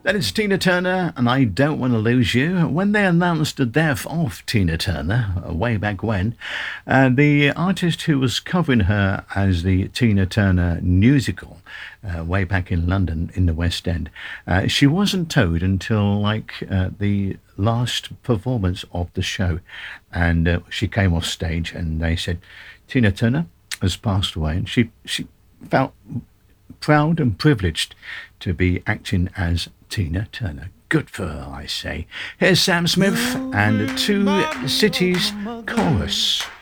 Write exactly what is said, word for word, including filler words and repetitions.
That is Tina Turner, and I Don't Want to Lose You. When they announced the death of Tina Turner, uh, way back when, uh, the artist who was covering her as the Tina Turner musical, uh, way back in London in the West End, uh, she wasn't told until like uh, the last performance of the show. And uh, she came off stage and they said, Tina Turner has passed away. And she, she felt proud and privileged to be acting as Tina Turner. Good for her, I say. Here's Sam Smith and Two Cities Chorus.